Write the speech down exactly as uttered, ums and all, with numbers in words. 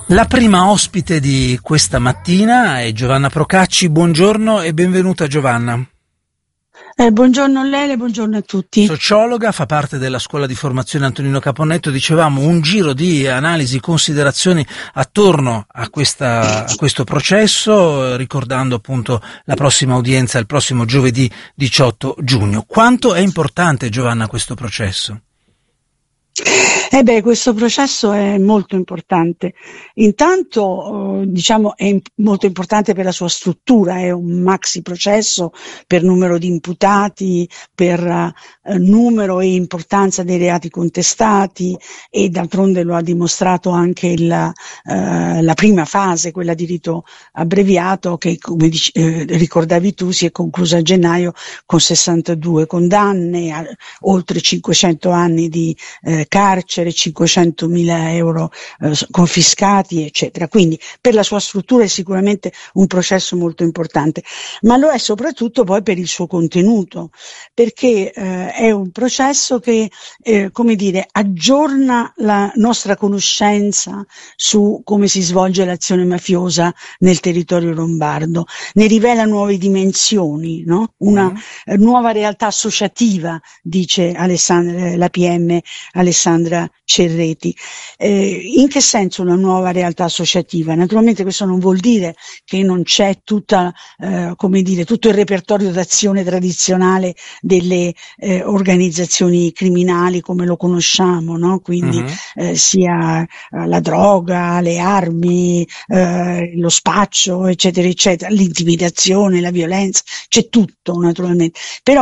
La prima ospite di questa mattina è Giovanna Procacci. Buongiorno e benvenuta Giovanna. Eh, buongiorno Lele, buongiorno a tutti. Sociologa, fa parte della scuola di formazione Antonino Caponnetto. Dicevamo un giro di analisi, considerazioni attorno a, questa, a questo processo, ricordando appunto la prossima udienza il prossimo giovedì diciotto giugno. Quanto è importante, Giovanna, questo processo? Eh beh, questo processo è molto importante. Intanto, eh, diciamo, è imp- molto importante per la sua struttura, è un maxi processo per numero di imputati, per eh, numero e importanza dei reati contestati, e d'altronde lo ha dimostrato anche il, eh, la prima fase, quella di rito abbreviato, che come dici, eh, ricordavi tu si è conclusa a gennaio con sessantadue condanne, a, oltre cinquecento anni di eh, carcere, cinquecentomila euro eh, confiscati, eccetera. Quindi per la sua struttura è sicuramente un processo molto importante, ma lo è soprattutto poi per il suo contenuto, perché eh, è un processo che, eh, come dire, aggiorna la nostra conoscenza su come si svolge l'azione mafiosa nel territorio lombardo, ne rivela nuove dimensioni, no? Una mm. eh, nuova realtà associativa, dice Alessandra, la P M Alessandra Cerreti. Eh, in che senso una nuova realtà associativa? Naturalmente questo non vuol dire che non c'è tutta, eh, come dire, tutto il repertorio d'azione tradizionale delle eh, organizzazioni criminali come lo conosciamo, no? Quindi uh-huh. eh, sia eh, la droga, le armi, eh, lo spaccio, eccetera, eccetera, l'intimidazione, la violenza, c'è tutto naturalmente. Però